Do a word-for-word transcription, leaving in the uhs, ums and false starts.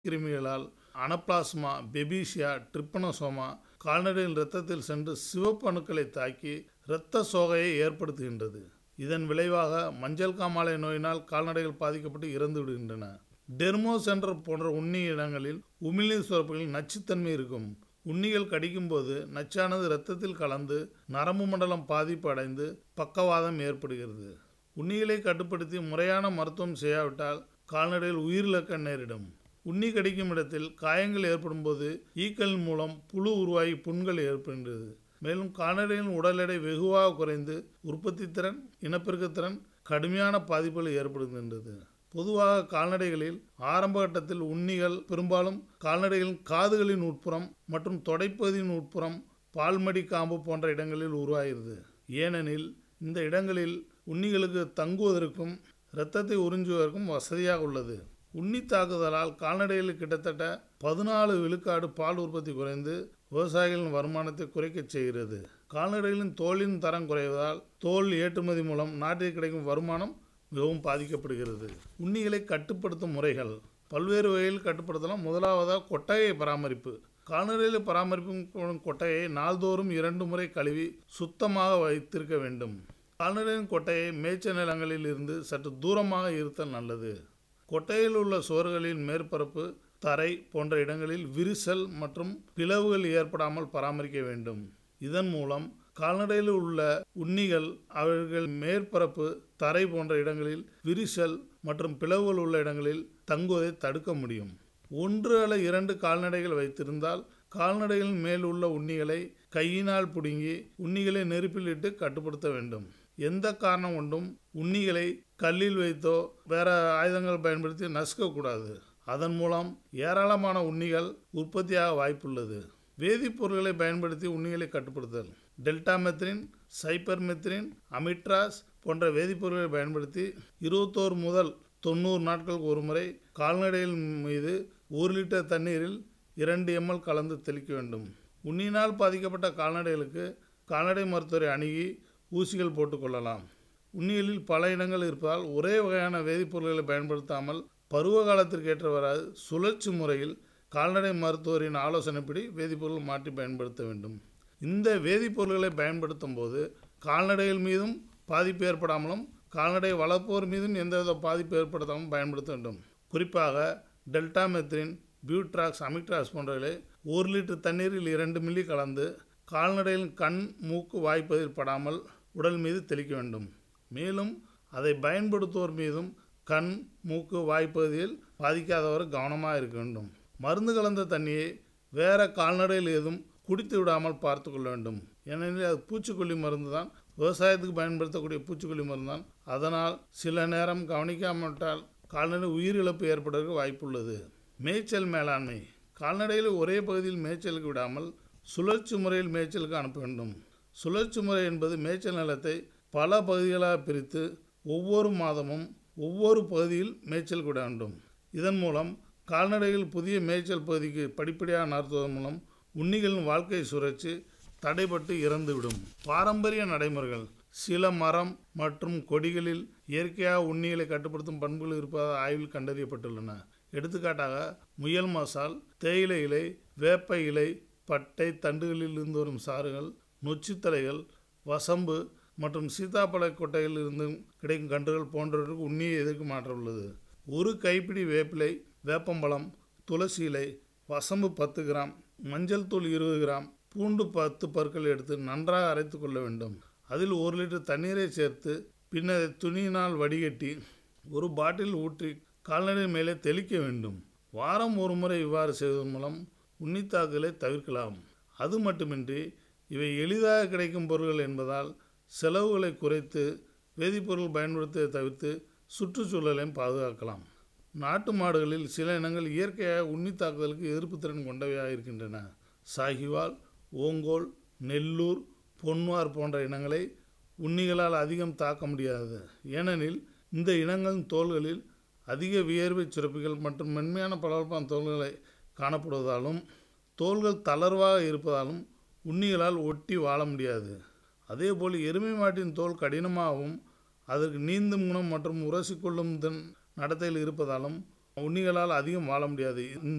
கிருமிகளால் அனப்ளாஸ்மா, பெபிசியா, Trypanosoma கால்நடைகளின் இரத்தத்தில் சென்று சிவப்பு அணுக்களை தாக்கி இரத்த சோகையை ஏற்படுத்துகின்றது. இதன் விளைவாக மஞ்சள் காமாலை நோயினால் கால்நடைகள் பாதிக்கப்பட்டு இறந்து விடுகின்றன. டெர்மோ சென்டர் போன்ற உண்ணி இடங்களில் உமிழ்நீர் சுரப்புகளில் நச்சுத்தன்மை இருக்கும். உண்ணிகள் கடிக்கும்போது நச்சானது இரத்தத்தில் கலந்து நரம்பு மண்டலம் பாதிப்பு அடைந்து பக்கவாதம் ஏற்படுகிறது. உண்ணிகளை கட்டுப்படுத்தி முறையான மருத்துவம் செய்யாவிட்டால் கால்நடைகள் உயிரிழக்க நேரிடும். உண்ணி கடிக்கும் இடத்தில் காயங்கள் ஏற்படும் போது ஈக்களின் மூலம் புழு உருவாகி புண்கள் ஏற்படுகின்றது. மேலும் கால்நடைகளின் உடல் எடை வெகுவாக குறைந்து உற்பத்தி திறன், இனப்பெருக்க திறன் கடுமையான பாதிப்புகள் ஏற்படுகின்றது. பொதுவாக கால்நடைகளில் ஆரம்ப கட்டத்தில் உண்ணிகள் பெரும்பாலும் கால்நடைகளின் காதுகளின் உட்புறம் மற்றும் தொடைப்பகுதியின் உட்புறம், பால்மடி காம்பு போன்ற இடங்களில் உருவாகிறது. ஏனெனில் இந்த இடங்களில் உண்ணிகளுக்கு தங்குவதற்கும் இரத்தத்தை உறிஞ்சுவதற்கும் வசதியாக உள்ளது. உண்ணி தாக்குதலால் கால்நடைகளில் கிட்டத்தட்ட பதினாலு விழுக்காடு பால் உற்பத்தி குறைந்து விவசாயிகளின் வருமானத்தை குறைக்கச் செய்கிறது. கால்நடைகளின் தோலின் தரம் குறைவதால் தோல் ஏற்றுமதி மூலம் நாட்டில் கிடைக்கும் வருமானம் மிகவும் பாதிக்கப்படுகிறது. உண்ணிகளை கட்டுப்படுத்தும் முறைகள் பல்வேறு வகையில் கட்டுப்படுத்தலாம். முதலாவதாக கொட்டகை பராமரிப்பு. கால்நடைகளை பராமரிப்பும் கொட்டகையை நாள்தோறும் இரண்டு முறை கழுவி சுத்தமாக வைத்திருக்க வேண்டும். கால்நடைகளின் கொட்டையை மேய்ச்சல் நிலங்களில் இருந்து சற்று தூரமாக இருத்தல் நல்லது. கொட்டையில் உள்ள சுவர்களின் மேற்பரப்பு, தரை போன்ற இடங்களில் விரிசல் மற்றும் பிளவுகள் ஏற்படாமல் பராமரிக்க வேண்டும். இதன் மூலம் கால்நடையில் உள்ள உண்ணிகள் அவர்கள் மேற்பரப்பு, தரை போன்ற இடங்களில் விரிசல் மற்றும் பிளவுகள் உள்ள இடங்களில் தங்குவதை தடுக்க முடியும். ஒன்று அல்லது இரண்டு கால்நடைகள் வைத்திருந்தால் கால்நடைகளின் மேல் உள்ள உண்ணிகளை கையினால் பிடுங்கி உண்ணிகளை நெருப்பில் இட்டு கட்டுப்படுத்த வேண்டும். எந்த காரணம் கொண்டும் உண்ணிகளை கல்லில் வைத்தோ வேற ஆயுதங்கள் பயன்படுத்தி நசுக்கக்கூடாது. அதன் மூலம் ஏராளமான உண்ணிகள் உற்பத்தியாக வாய்ப்புள்ளது. வேதிப்பொருட்களை பயன்படுத்தி உண்ணிகளை கட்டுப்படுத்தல். டெல்டாமெத்ரின், சைபர்மெத்ரின், அமிட்ராஸ் போன்ற வேதிப்பொருட்களை பயன்படுத்தி இருபத்தோரு முதல் தொண்ணூறு நாட்களுக்கு ஒரு முறை கால்நடைகள் மீது ஒரு லிட்டர் தண்ணீரில் இரண்டு எம்எல் கலந்து தெளிக்க வேண்டும். உண்ணியினால் பாதிக்கப்பட்ட கால்நடைகளுக்கு கால்நடை மருத்துவரை அணுகி ஊசிகள் போட்டுக்கொள்ளலாம். உண்ணிகளில் பல இனங்கள் இருப்பதால் ஒரே வகையான வேதிப்பொருட்களை பயன்படுத்தாமல் பருவ காலத்திற்கு ஏற்றவாறு சுழற்சி முறையில் கால்நடை மருத்துவரின் ஆலோசனைப்படி வேதிப்பொருட்கள் மாற்றி பயன்படுத்த வேண்டும். இந்த வேதிப்பொருட்களை பயன்படுத்தும் போது கால்நடைகள் மீதும் பாதிப்பு ஏற்படாமலும் கால்நடை வளர்ப்போர் மீதும் எந்தவித பாதிப்பு ஏற்படுத்தாமல் பயன்படுத்த வேண்டும். குறிப்பாக டெல்டாமெத்ரின், பியூட்ராக்ஸ், அமிட்ராஸ் போன்றவை ஒரு லிட்டர் தண்ணீரில் இரண்டு மில்லி கலந்து கால்நடைகளின் கண், மூக்கு, வாய்ப்பதில் படாமல் உடல் மீது தெளிக்க வேண்டும். மேலும் அதை பயன்படுத்துவோர் மீதும் கண், மூக்கு, வாய்ப்பகுதியில் பாதிக்காதவரை கவனமாக இருக்க வேண்டும். மருந்து கலந்த தண்ணியை வேற கால்நடையில் ஏதும் குடித்து விடாமல் பார்த்து கொள்ள வேண்டும். ஏனெனில் அது பூச்சிக்கொல்லி மருந்து தான், விவசாயத்துக்கு பயன்படுத்தக்கூடிய பூச்சிக்கொல்லி மருந்து தான். அதனால் சில நேரம் கவனிக்காமட்டால் கால்நடை உயிரிழப்பு ஏற்படுவதற்கு வாய்ப்புள்ளது. மேய்ச்சல் மேலாண்மை. கால்நடைகளை ஒரே பகுதியில் மேய்ச்சலுக்கு விடாமல் சுழற்சி முறையில் மேய்ச்சலுக்கு அனுப்ப வேண்டும். சுழற்சி முறை என்பது மேய்ச்சல் நிலத்தை பல பகுதிகளாக பிரித்து ஒவ்வொரு மாதமும் ஒவ்வொரு பகுதியில் மேய்ச்சலுக்கு விட வேண்டும். இதன் மூலம் கால்நடைகள் புதிய மேய்ச்சல் பகுதிக்கு படிப்படியாக நகர்த்துவதன் மூலம் உண்ணிகளின் வாழ்க்கை சுழற்சி தடைபட்டு இறந்துவிடும். பாரம்பரிய நடைமுறைகள். சில மரம் மற்றும் கொடிகளில் இயற்கையாக உண்ணிகளை கட்டுப்படுத்தும் பண்புகள் இருப்பதாக ஆய்வில் கண்டறியப்பட்டுள்ளன. எடுத்துக்காட்டாக முயல் மசால், தேயிலை இலை, வேப்ப இலை, பட்டை தண்டுகளில் இருந்து வரும் சாறுகள், நொச்சித்தலைகள், வசம்பு மற்றும் சீதாப்பழ கொட்டையில் இருந்து கிடைக்கும் கன்றுகள் போன்றவற்றுக்கு உண்ணியை எதிர்க்கும் ஆற்றல் உள்ளது. ஒரு கைப்பிடி வேப்பிலை, வேப்பம்பழம், துளசி இலை, வசம்பு பத்து கிராம், மஞ்சள் தூள் இருபது கிராம், பூண்டு பத்து பற்கள் எடுத்து நன்றாக அரைத்து கொள்ள வேண்டும். அதில் ஒரு லிட்டர் தண்ணீரை சேர்த்து பின்னர் துணியினால் வடிகட்டி ஒரு பாட்டில் ஊற்றி கால்நடை மேலே தெளிக்க வேண்டும். வாரம் ஒரு முறை இவ்வாறு செய்வதன் மூலம் உண்ணித்தாக்குதலை தவிர்க்கலாம். அது மட்டுமின்றி இவை எளிதாக கிடைக்கும் பொருட்கள் என்பதால் செலவுகளை குறைத்து வேதிப்பொருள் பயன்படுத்துவதை தவிர்த்து சுற்றுச்சூழலையும் பாதுகாக்கலாம். நாட்டு மாடுகளில் சில இனங்கள் இயற்கையாக உண்ணி தாக்குதலுக்கு எதிர்ப்பு திறன் கொண்டவையாக இருக்கின்றன. சாகிவால், ஓங்கோல், நெல்லூர், பொன்வார் போன்ற இனங்களை உண்ணிகளால் அதிகம் தாக்க முடியாது. ஏனெனில் இந்த இனங்களின் தோள்களில் அதிக வியர்வை சுரப்பிகள் மற்றும் மென்மையான பளபளப்பான தோள்களை காணப்படுவதாலும் தோள்கள் தளர்வாக இருப்பதாலும் உண்ணிகளால் ஒட்டி வாழ முடியாது. அதேபோல் எருமை மாட்டின் தோல் கடினமாகவும் அதற்கு நீந்தும் குணம் மற்றும் உரசிக்கொள்ளும் நடத்தையில் இருப்பதாலும் உண்ணிகளால் அதிகம் வாழ முடியாது.